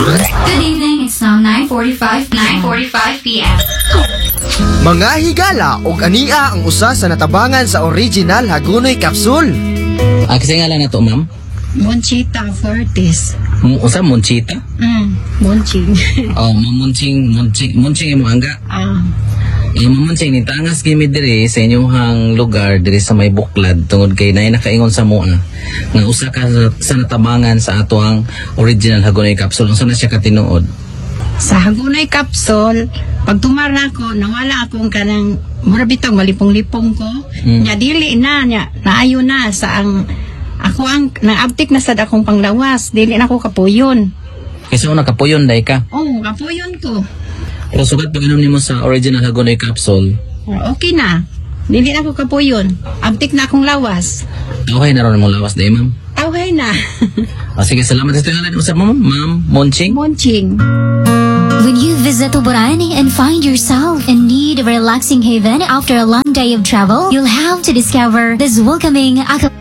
Good evening, it's now 9:45 p.m. Mga higala og ania ang usa sa natabangan sa original Hagonoy Capsule. Kasi nga lang na to, ma'am. Monchita Fortis. Usa Monchita? Monching. Oh, munching mo angga. Mamunching ni tangas kimi diri sa inyong lugar diri sa may buklad tungod kay nay nakaingon sa mua nga usa ka sa natabangan sa atoang original Hagonoy Capsule. Unsa na siya katinuod? Sa Hagonoy Capsule, pag tumara ko, nawala akong kanang mura bitong malipong-lipong ko. Nya dili na nya naayo na sa ako ang naabtik na sad akong panglawas. Dili na ako kapuyon. Kasi una kapuyon day ka. Oh, kapuyon ko. Pero sugat pag inom nimo sa original Hagonoy Capsule, Okay na. Dili na ako kapuyon. Abtik na akong lawas. okay na ron mo lawas day, ma'am. Okay na. Sige, salamat sa tingalan mo sa ma'am Monching. Monching. When you visit Tuburan and find yourself in need of a relaxing haven after a long day of travel, you'll have to discover this welcoming